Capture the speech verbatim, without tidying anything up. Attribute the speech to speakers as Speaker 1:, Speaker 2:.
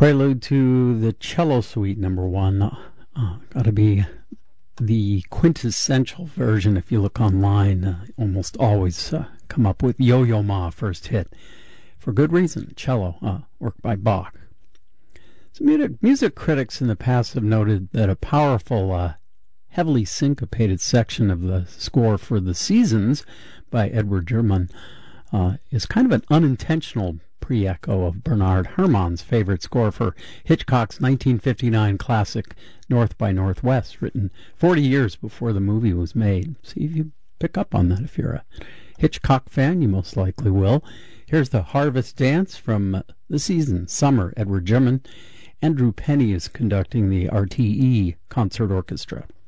Speaker 1: Prelude to the Cello Suite number one. Uh, Got to be the quintessential version. If you look online, uh, almost always uh, come up with Yo-Yo Ma, first hit. For good reason, cello, uh, work by Bach. So music, music critics in the past have noted that a powerful, uh, heavily syncopated section of the score for The Seasons by Edward German uh, is kind of an unintentional pre-echo of Bernard Herrmann's favorite score for Hitchcock's nineteen fifty-nine classic North by Northwest, written forty years before the movie was made. See if you pick up on that. If you're a Hitchcock fan, you most likely will. Here's the Harvest Dance from The Seasons, Summer, Edward German. Andrew Penny is conducting the R T E Concert Orchestra.